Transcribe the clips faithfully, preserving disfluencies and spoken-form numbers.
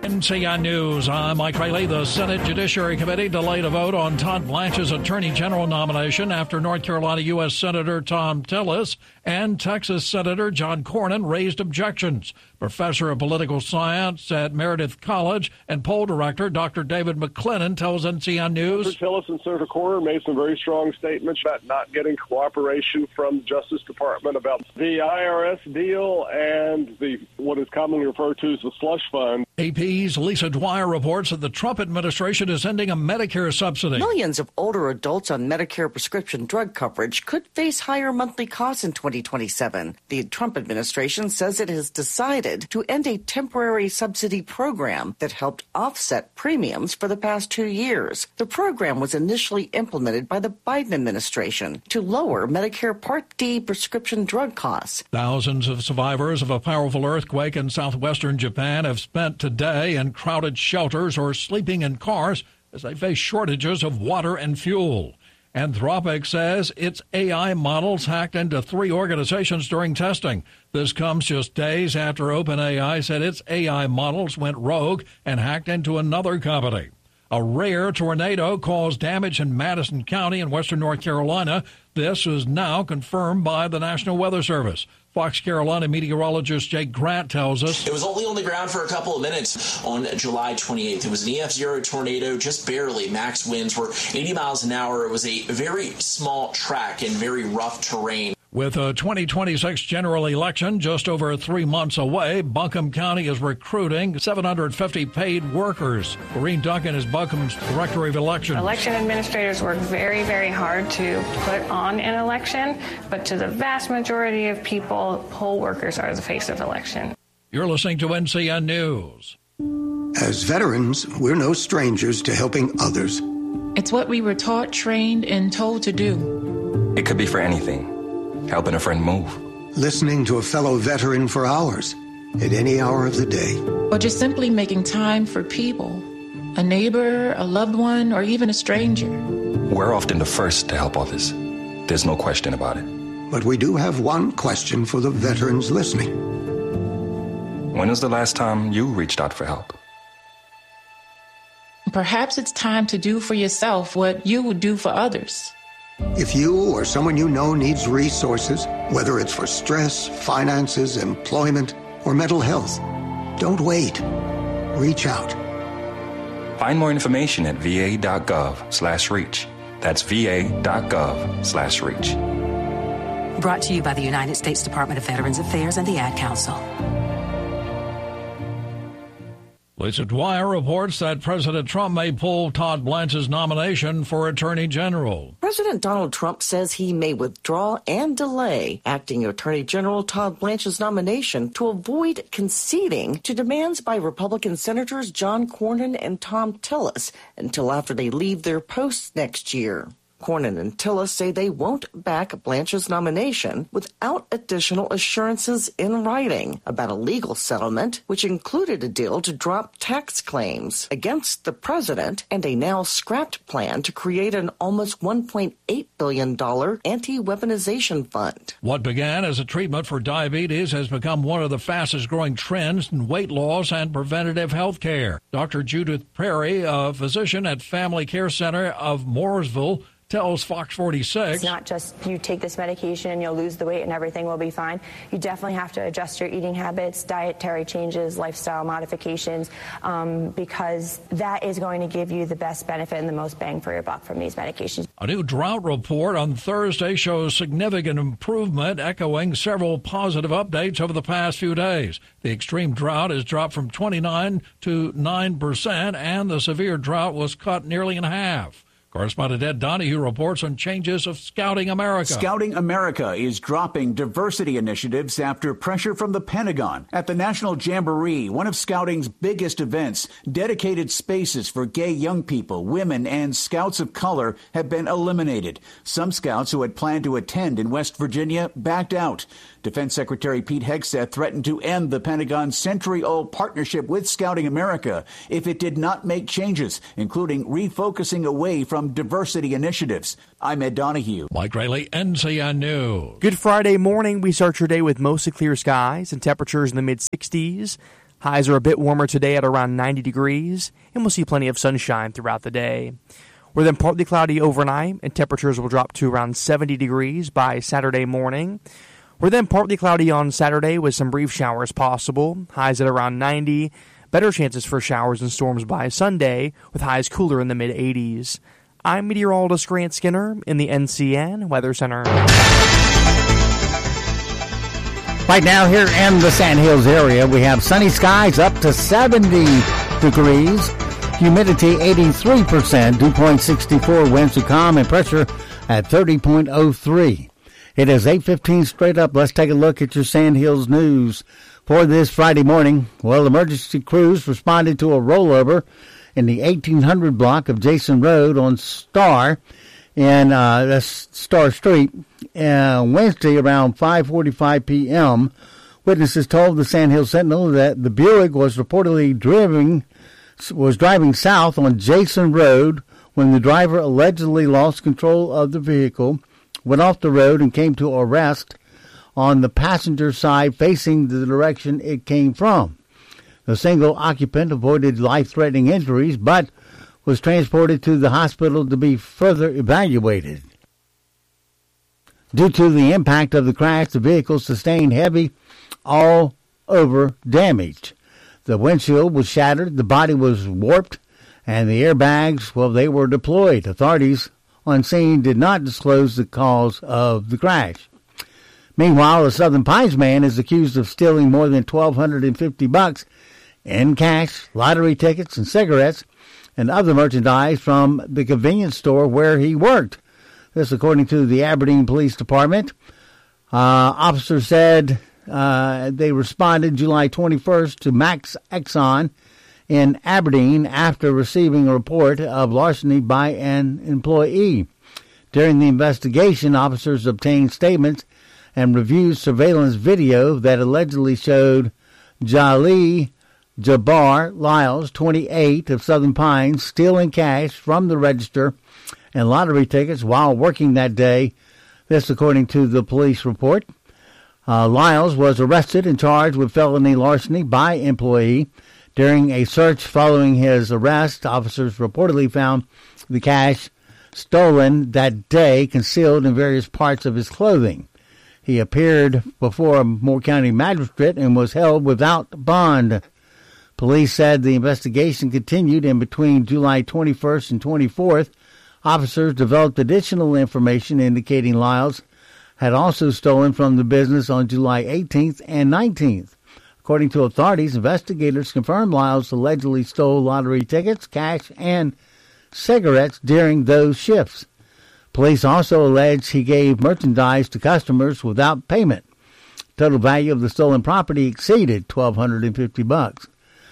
N C N News, I'm Mike Rayleigh. The Senate Judiciary Committee delayed a vote on Todd Blanche's Attorney General nomination after North Carolina U S. Senator Thom Tillis and Texas Senator John Cornyn raised objections. Professor of Political Science at Meredith College and poll director Doctor David McClennan tells N C N News. Senator Tillis and Senator Cornyn made some very strong statements about not getting cooperation from the Justice Department about the I R S deal and the what is commonly referred to as the slush fund. A P's Lisa Dwyer reports that the Trump administration is ending a Medicare subsidy. Millions of older adults on Medicare prescription drug coverage could face higher monthly costs in twenty twenty-seven. The Trump administration says it has decided to end a temporary subsidy program that helped offset premiums for the past two years. The program was initially implemented by the Biden administration to lower Medicare Part D prescription drug costs. Thousands of survivors of a powerful earthquake in southwestern Japan have spent today in crowded shelters or sleeping in cars as they face shortages of water and fuel. Anthropic says its A I models hacked into three organizations during testing. This comes just days after OpenAI said its A I models went rogue and hacked into another company. A rare tornado caused damage in Madison County in western North Carolina. This is now confirmed by the National Weather Service. Fox Carolina meteorologist Jake Grant tells us. It was only on the ground for a couple of minutes on July twenty-eighth. It was an E F zero tornado, just barely. Max winds were eighty miles an hour. It was a very small track and very rough terrain. With a twenty twenty-six general election just over three months away, Buncombe County is recruiting seven hundred fifty paid workers. Maureen Duncan is Buncombe's Director of Elections. Election administrators work very, very hard to put on an election, but to the vast majority of people, poll workers are the face of election. You're listening to N C N News. As veterans, we're no strangers to helping others. It's what we were taught, trained, and told to do. It could be for anything. Helping a friend move. Listening to a fellow veteran for hours, at any hour of the day. Or just simply making time for people. A neighbor, a loved one, or even a stranger. We're often the first to help others. There's no question about it. But we do have one question for the veterans listening. When was the last time you reached out for help? Perhaps it's time to do for yourself what you would do for others. If you or someone you know needs resources, whether it's for stress, finances, employment, or mental health, don't wait. Reach out. Find more information at va.gov slash reach. That's va.gov slash reach. Brought to you by the United States Department of Veterans Affairs and the Ad Council. Lisa Dwyer reports that President Trump may pull Todd Blanche's nomination for Attorney General. President Donald Trump says he may withdraw and delay acting Attorney General Todd Blanche's nomination to avoid conceding to demands by Republican Senators John Cornyn and Thom Tillis until after they leave their posts next year. Cornyn and Tillis say they won't back Blanche's nomination without additional assurances in writing about a legal settlement, which included a deal to drop tax claims against the president and a now scrapped plan to create an almost one point eight billion dollars anti-weaponization fund. What began as a treatment for diabetes has become one of the fastest-growing trends in weight loss and preventative health care. Doctor Judith Perry, a physician at Family Care Center of Mooresville, tells Fox forty-six. It's not just you take this medication and you'll lose the weight and everything will be fine. You definitely have to adjust your eating habits, dietary changes, lifestyle modifications, um, because that is going to give you the best benefit and the most bang for your buck from these medications. A new drought report on Thursday shows significant improvement, echoing several positive updates over the past few days. The extreme drought has dropped from twenty-nine to nine percent, and the severe drought was cut nearly in half. Correspondent Ed Donahue reports on changes of Scouting America. Scouting America is dropping diversity initiatives after pressure from the Pentagon. At the National Jamboree, one of Scouting's biggest events, dedicated spaces for gay young people, women, and scouts of color have been eliminated. Some scouts who had planned to attend in West Virginia backed out. Defense Secretary Pete Hegseth threatened to end the Pentagon's century-old partnership with Scouting America if it did not make changes, including refocusing away from diversity initiatives. I'm Ed Donahue. Mike Rayleigh, N C N News. Good Friday morning. We start your day with mostly clear skies and temperatures in the mid-sixties. Highs are a bit warmer today at around ninety degrees, and we'll see plenty of sunshine throughout the day. We're then partly cloudy overnight, and temperatures will drop to around seventy degrees by Saturday morning. We're then partly cloudy on Saturday with some brief showers possible, highs at around ninety. Better chances for showers and storms by Sunday, with highs cooler in the mid-eighties. I'm meteorologist Grant Skinner in the N C N Weather Center. Right now here in the Sand Hills area, we have sunny skies up to seventy degrees, humidity eighty-three percent, dew point sixty-four, winds to calm, and pressure at thirty point oh three. It is eight fifteen straight up. Let's take a look at your Sand Hills news for this Friday morning. Well, emergency crews responded to a rollover in the eighteen hundred block of Jason Road on Star in uh, Star Street uh, Wednesday around five forty-five p.m. Witnesses told the Sand Hills Sentinel that the Buick was reportedly driving was driving south on Jason Road when the driver allegedly lost control of the vehicle, went off the road, and came to a rest on the passenger side facing the direction it came from. The single occupant avoided life-threatening injuries but was transported to the hospital to be further evaluated. Due to the impact of the crash, the vehicle sustained heavy all-over damage. The windshield was shattered, the body was warped, and the airbags, well, they were deployed. Authorities on scene did not disclose the cause of the crash. Meanwhile, a Southern Pines man is accused of stealing more than twelve fifty bucks in cash, lottery tickets, and cigarettes, and other merchandise from the convenience store where he worked. This according to the Aberdeen Police Department. Uh, officers said uh, they responded July twenty-first to Max Exxon in Aberdeen after receiving a report of larceny by an employee. During the investigation, officers obtained statements and reviewed surveillance video that allegedly showed Jalil Jabbar Lyles, twenty-eight, of Southern Pines, stealing cash from the register and lottery tickets while working that day. This according to the police report. Uh, Lyles was arrested and charged with felony larceny by employee. During a search following his arrest, officers reportedly found the cash stolen that day concealed in various parts of his clothing. He appeared before a Moore County magistrate and was held without bond. Police said the investigation continued, and between July twenty-first and twenty-fourth, officers developed additional information indicating Lyles had also stolen from the business on July eighteenth and nineteenth. According to authorities, investigators confirmed Lyles allegedly stole lottery tickets, cash, and cigarettes during those shifts. Police also allege he gave merchandise to customers without payment. Total value of the stolen property exceeded twelve fifty bucks.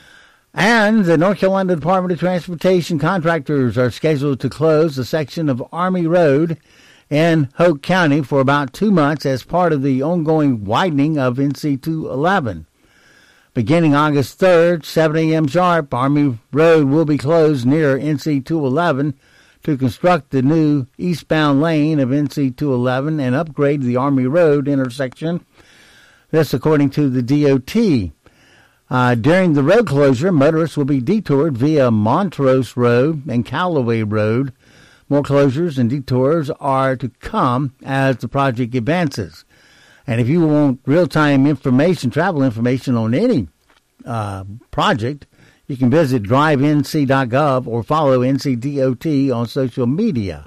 And the North Carolina Department of Transportation contractors are scheduled to close a section of Army Road in Hoke County for about two months as part of the ongoing widening of N C two eleven. Beginning August third, seven a.m. sharp, Army Road will be closed near N C two eleven to construct the new eastbound lane of N C two eleven and upgrade the Army Road intersection. This according to the D O T. Uh, during the road closure, motorists will be detoured via Montrose Road and Callaway Road. More closures and detours are to come as the project advances. And if you want real-time information, travel information on any uh, project, you can visit drive N C dot gov or follow N C D O T on social media.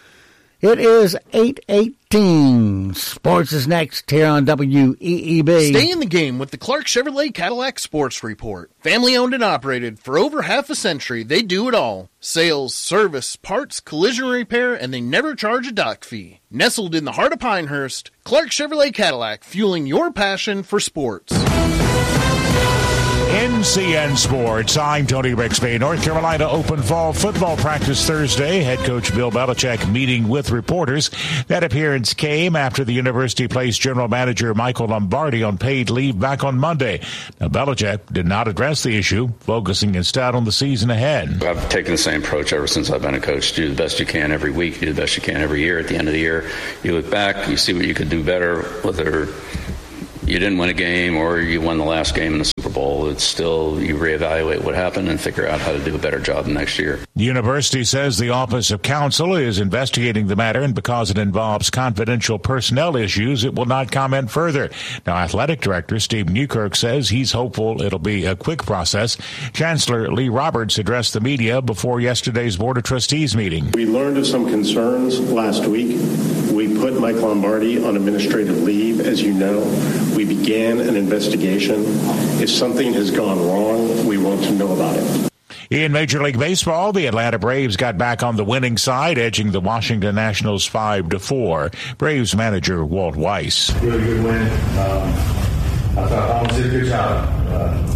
It is eight eighteen. Sports is next here on W E E B. Stay in the game with the Clark Chevrolet Cadillac Sports Report. Family owned and operated for over half a century, they do it all. Sales, service, parts, collision repair, and they never charge a dock fee. Nestled in the heart of Pinehurst, Clark Chevrolet Cadillac, fueling your passion for sports. N C N Sports, I'm Tony Bixby. North Carolina Open Fall Football Practice Thursday. Head coach Bill Belichick meeting with reporters. That appearance came after the university placed general manager Michael Lombardi on paid leave back on Monday. Now, Belichick did not address the issue, focusing instead on the season ahead. I've taken the same approach ever since I've been a coach. Do the best you can every week. Do the best you can every year. At the end of the year, you look back, you see what you could do better, whether you didn't win a game or you won the last game in the Super Bowl. It's still, you reevaluate what happened and figure out how to do a better job next year. The university says the Office of Counsel is investigating the matter, and because it involves confidential personnel issues, it will not comment further. Now, Athletic Director Steve Newkirk says he's hopeful it'll be a quick process. Chancellor Lee Roberts addressed the media before yesterday's Board of Trustees meeting. We learned of some concerns last week. We put Mike Lombardi on administrative leave, as you know. We began an investigation. If something has gone wrong, we want to know about it. In Major League Baseball, the Atlanta Braves got back on the winning side, edging the Washington Nationals five to four. Braves manager Walt Weiss. Really good win. Um, I thought Holmes did a good job. Uh,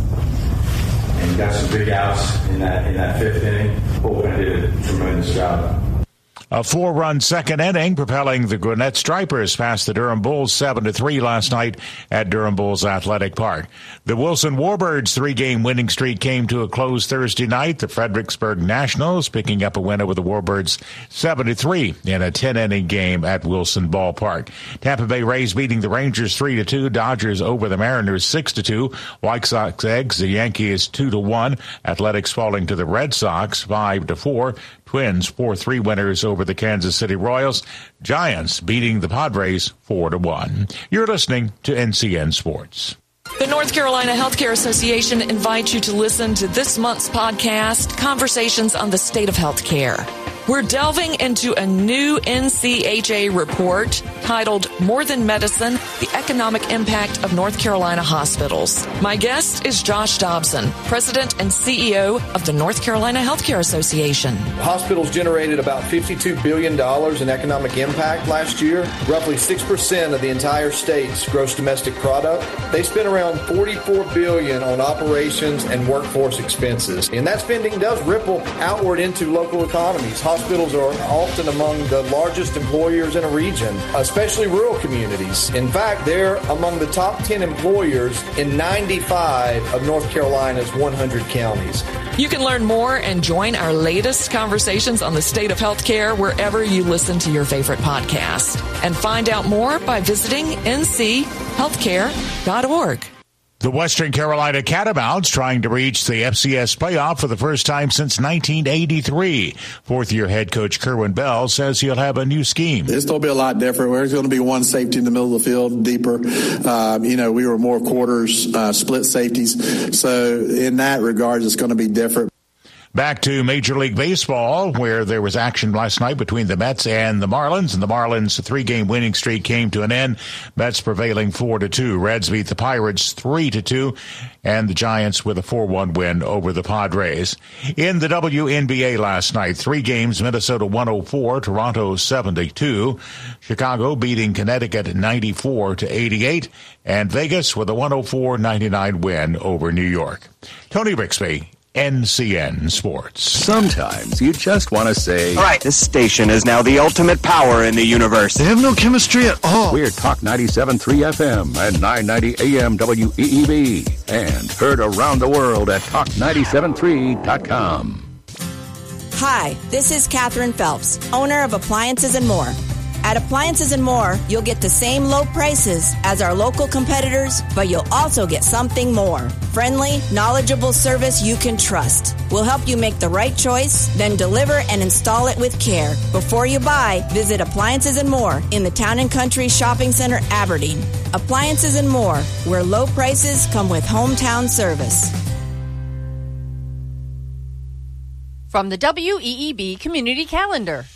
and got some big outs in that in that fifth inning. Bullpen did a tremendous job. A four-run second inning, propelling the Gwinnett Stripers past the Durham Bulls seven to three last night at Durham Bulls Athletic Park. The Wilson Warbirds' three-game winning streak came to a close Thursday night. The Fredericksburg Nationals picking up a win over the Warbirds seven to three in a ten-inning game at Wilson Ballpark. Tampa Bay Rays beating the Rangers three to two. Dodgers over the Mariners six to two. White Sox eggs the Yankees two to one. Athletics falling to the Red Sox five to four. Twins four three winners over the Kansas City Royals. Giants beating the Padres four to one. You're listening to N C N Sports. The North Carolina Healthcare Association invites you to listen to this month's podcast, Conversations on the State of Healthcare. We're delving into a new N C H A report titled More Than Medicine, the Economic Impact of North Carolina Hospitals. My guest is Josh Dobson, President and C E O of the North Carolina Healthcare Association. Hospitals generated about fifty-two billion dollars in economic impact last year, roughly six percent of the entire state's gross domestic product. They spent around forty-four billion dollars on operations and workforce expenses, and that spending does ripple outward into local economies. Hospitals are often among the largest employers in a region, especially rural communities. In fact, they're among the top ten employers in ninety-five of North Carolina's one hundred counties. You can learn more and join our latest conversations on the state of healthcare wherever you listen to your favorite podcast. And find out more by visiting N C healthcare dot org. The Western Carolina Catamounts trying to reach the F C S playoff for the first time since nineteen eighty-three. Fourth-year head coach Kerwin Bell says he'll have a new scheme. It's going to be a lot different. There's going to be one safety in the middle of the field, deeper. Uh, you know, we were more quarters, uh, split safeties. So in that regard, it's going to be different. Back to Major League Baseball, where there was action last night between the Mets and the Marlins, and the Marlins' three-game winning streak came to an end. Mets prevailing four to two. Reds beat the Pirates three to two, and the Giants with a four one win over the Padres. In the W N B A last night, three games: Minnesota one oh four, Toronto seventy-two, Chicago beating Connecticut ninety-four to eighty-eight, and Vegas with a one oh four ninety-nine win over New York. Tony Rixby, N C N Sports. Sometimes you just want to say, all right, this station is now the ultimate power in the universe. They have no chemistry at all. We're Talk ninety-seven point three F M and nine ninety A M W E E B and heard around the world at talk ninety-seven three dot com. Hi, this is Catherine Phelps, owner of Appliances and More. At Appliances and More, you'll get the same low prices as our local competitors, but you'll also get something more. Friendly, knowledgeable service you can trust. We'll help you make the right choice, then deliver and install it with care. Before you buy, visit Appliances and More in the Town and Country Shopping Center, Aberdeen. Appliances and More, where low prices come with hometown service. From the W E E B Community Calendar.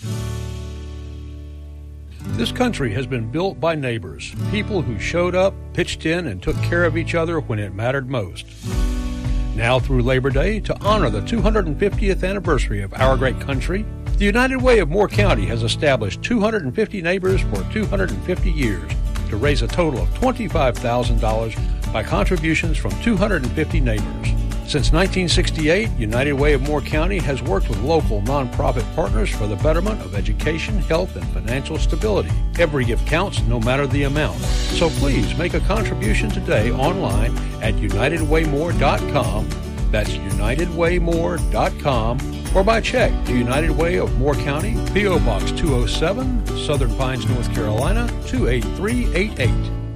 This country has been built by neighbors, people who showed up, pitched in, and took care of each other when it mattered most. Now through Labor Day, to honor the two hundred fiftieth anniversary of our great country, the United Way of Moore County has established two hundred fifty neighbors for two hundred fifty years to raise a total of twenty-five thousand dollars by contributions from two hundred fifty neighbors. Since nineteen sixty-eight, United Way of Moore County has worked with local nonprofit partners for the betterment of education, health, and financial stability. Every gift counts, no matter the amount. So please make a contribution today online at united way more dot com. That's united way more dot com. Or by check to United Way of Moore County, P O. Box two oh seven, Southern Pines, North Carolina, two eight three eight eight.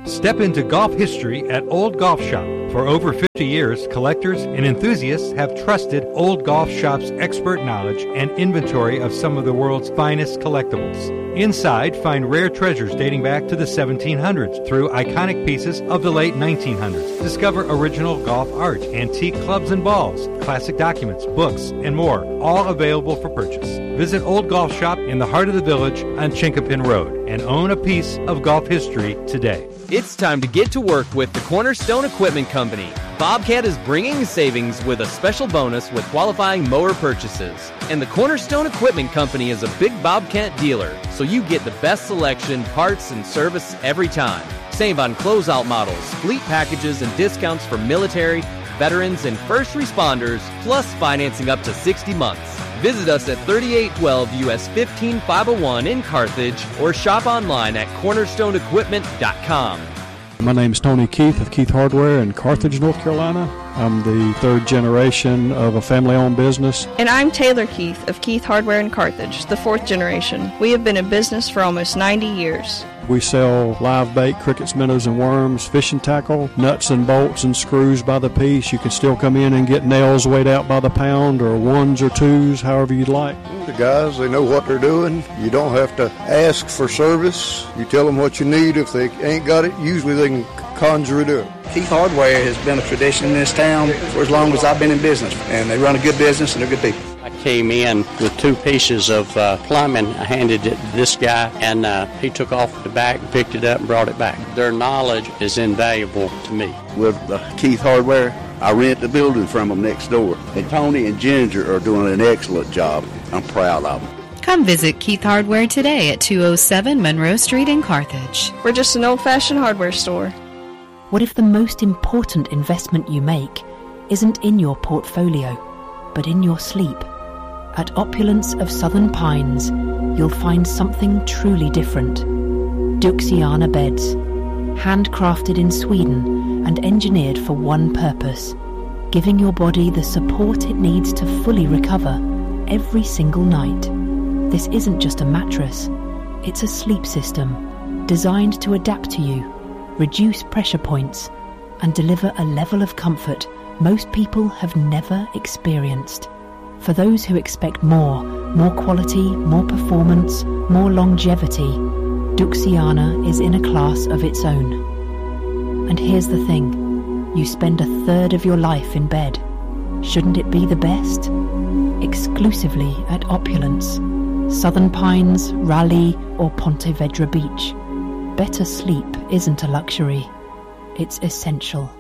Step into golf history at Old Golf Shop. For over fifty years, collectors and enthusiasts have trusted Old Golf Shop's expert knowledge and inventory of some of the world's finest collectibles. Inside, find rare treasures dating back to the seventeen hundreds through iconic pieces of the late nineteen hundreds. Discover original golf art, antique clubs and balls, classic documents, books, and more, all available for purchase. Visit Old Golf Shop in the heart of the village on Chinkapin Road and own a piece of golf history today. It's time to get to work with the Cornerstone Equipment Company. Bobcat is bringing savings with a special bonus with qualifying mower purchases. And the Cornerstone Equipment Company is a big Bobcat dealer, so you get the best selection, parts, and service every time. Save on closeout models, fleet packages, and discounts for military, veterans, and first responders, plus financing up to sixty months. Visit us at thirty-eight twelve U S fifteen five oh one in Carthage or shop online at cornerstone equipment dot com. My name is Tony Keith of Keith Hardware in Carthage, North Carolina. I'm the third generation of a family-owned business. And I'm Taylor Keith of Keith Hardware in Carthage, the fourth generation. We have been in business for almost ninety years. We sell live bait, crickets, minnows, and worms, fishing tackle, nuts and bolts and screws by the piece. You can still come in and get nails weighed out by the pound or ones or twos, however you'd like. The guys, they know what they're doing. You don't have to ask for service. You tell them what you need. If they ain't got it, usually they can conjure it up. Keith Hardware has been a tradition in this town for as long as I've been in business, and they run a good business and they're good people. I came in with two pieces of uh, plumbing. I handed it to this guy, and uh, he took off the back, picked it up, and brought it back. Their knowledge is invaluable to me. With uh, Keith Hardware, I rent the building from them next door. And Tony and Ginger are doing an excellent job. I'm proud of them. Come visit Keith Hardware today at two oh seven Monroe Street in Carthage. We're just an old-fashioned hardware store. What if the most important investment you make isn't in your portfolio, but in your sleep? At Opulence of Southern Pines, you'll find something truly different. Duxiana beds, handcrafted in Sweden and engineered for one purpose, giving your body the support it needs to fully recover every single night. This isn't just a mattress, it's a sleep system designed to adapt to you, reduce pressure points, and deliver a level of comfort most people have never experienced. For those who expect more, more quality, more performance, more longevity, Duxiana is in a class of its own. And here's the thing, you spend a third of your life in bed. Shouldn't it be the best? Exclusively at Opulence, Southern Pines, Raleigh, or Ponte Vedra Beach. Better sleep isn't a luxury, it's essential.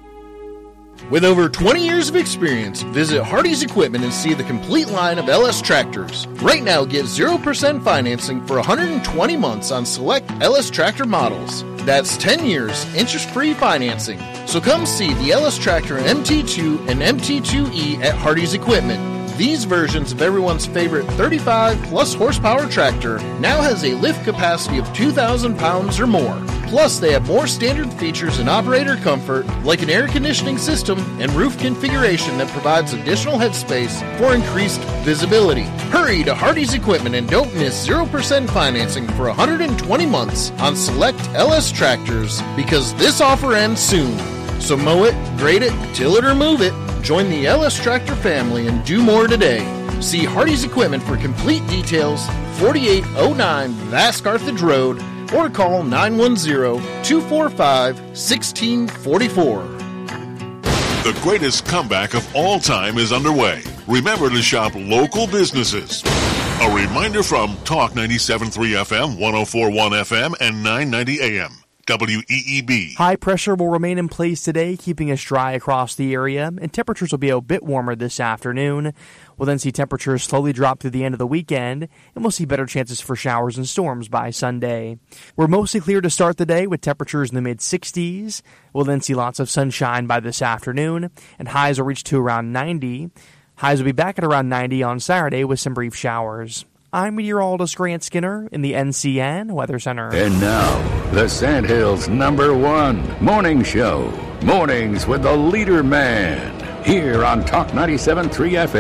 With over twenty years of experience, visit Hardy's Equipment and see the complete line of L S tractors. Right now, get zero percent financing for one hundred twenty months on select L S tractor models. That's ten years, interest-free financing. So come see the L S Tractor M T two and M T two E at Hardy's Equipment. These versions of everyone's favorite thirty-five plus horsepower tractor now has a lift capacity of two thousand pounds or more. Plus, they have more standard features and operator comfort, like an air conditioning system and roof configuration that provides additional headspace for increased visibility. Hurry to Hardy's Equipment and don't miss zero percent financing for one hundred twenty months on select L S tractors, because this offer ends soon. So mow it, grade it, till it or move it. Join the L S Tractor family and do more today. See Hardy's Equipment for complete details, forty-eight oh nine Vass Carthage Road, or call nine one zero, two four five, one six four four. The greatest comeback of all time is underway. Remember to shop local businesses. A reminder from Talk ninety-seven point three F M, one oh four point one F M, and nine ninety A M. W E E B. High pressure will remain in place today, keeping us dry across the area, and temperatures will be a bit warmer this afternoon. We'll then see temperatures slowly drop through the end of the weekend, and we'll see better chances for showers and storms by Sunday. We're mostly clear to start the day with temperatures in the mid sixties. We'll then see lots of sunshine by this afternoon, and highs will reach to around ninety. Highs will be back at around ninety on Saturday with some brief showers. I'm meteorologist Grant Skinner in the N C N Weather Center. And now, the Sandhills' number one morning show. Mornings with the Leader Man. Here on Talk ninety-seven point three F M.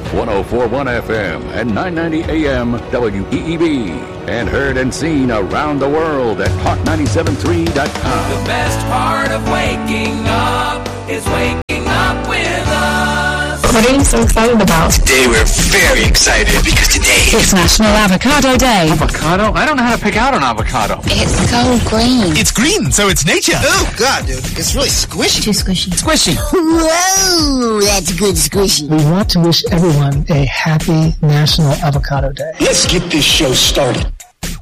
one oh four point one F M and nine ninety A M W E E B. And heard and seen around the world at talk nine seven three dot com. The best part of waking up is waking up with us. What are you so excited about? Today we're very excited because today it's National Avocado Day. Avocado? I don't know how to pick out an avocado. It's so green. It's green, so it's nature. Oh, God, dude. It's really squishy. Too squishy. Squishy. Whoa, that's good squishy. We want to wish everyone a happy National Avocado Day. Let's get this show started.